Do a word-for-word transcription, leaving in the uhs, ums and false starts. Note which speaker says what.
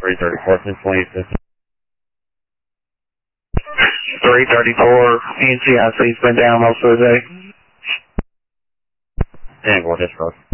Speaker 1: three thirty-four, twenty fifty.
Speaker 2: three thirty-four, P and C I C's been down most of the day.
Speaker 1: And we'll dispatch.